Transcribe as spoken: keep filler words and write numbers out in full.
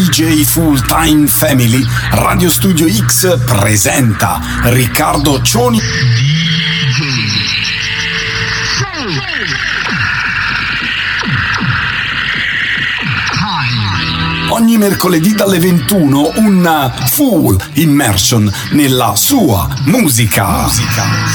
D J Full Time Family, Radio Studio X presenta Riccardo Cioni. Ogni mercoledì dalle ventuno un full immersion nella sua musica. musica.